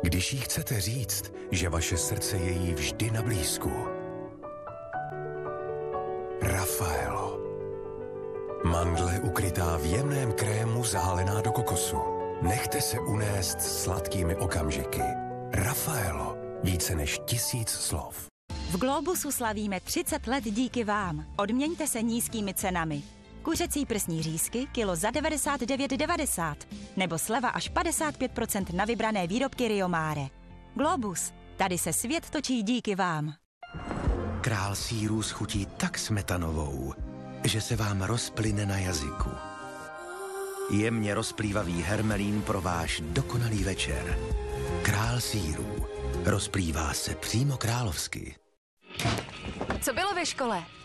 Když jí chcete říct, že vaše srdce je jí vždy na blízku. Raffaello. Mandle ukrytá v jemném krému zahalená do kokosu. Nechte se unést sladkými okamžiky. Raffaello. Více než 1000 slov. V Globusu slavíme 30 let díky vám. Odměňte se nízkými cenami. Kuřecí prsní řízky kilo za 99,90 nebo sleva až 55% na vybrané výrobky Rio Mare. Globus, tady se svět točí díky vám. Král sýrů schutí tak smetanovou, že se vám rozplyne na jazyku. Jemně rozplývavý hermelín pro váš dokonalý večer. Král sýrů. Rozplývá se přímo královsky. Co bylo ve škole?